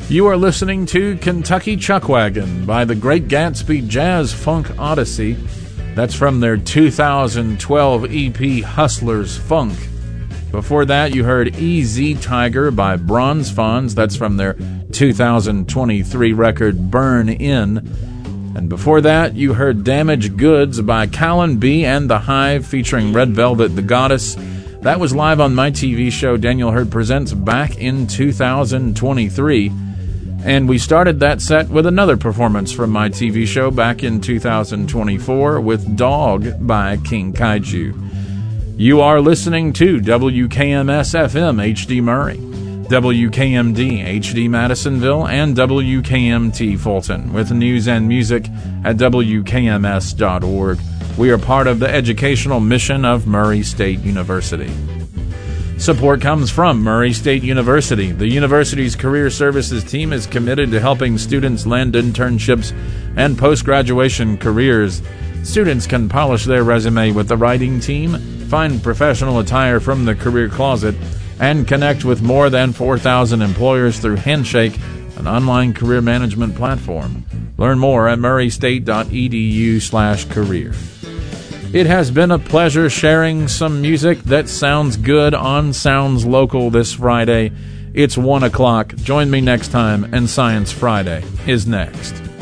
You are listening to Kentucky Chuckwagon by the Great Gatsby Jazz Funk Odyssey. That's from their 2012 EP Hustlers Funk. Before that, you heard EZ Tiger by Bronze Fonz. That's from their 2023 record Burn In. And before that, you heard Damaged Goods by Callan B and The Hive featuring Red Velvet the Goddess. That was live on my TV show Daniel Hurd Presents back in 2023. And we started that set with another performance from my TV show back in 2024 with Dog by King Kaiju. You are listening to WKMS-FM HD Murray, WKMD HD Madisonville, and WKMT Fulton, with news and music at WKMS.org. We are part of the educational mission of Murray State University. Support comes from Murray State University. The university's career services team is committed to helping students land internships and post-graduation careers. Students can polish their resume with the writing team, find professional attire from the career closet, and connect with more than 4,000 employers through Handshake, an online career management platform. Learn more at murraystate.edu/career. It has been a pleasure sharing some music that sounds good on Sounds Local this Friday. It's 1 o'clock. Join me next time, and Science Friday is next.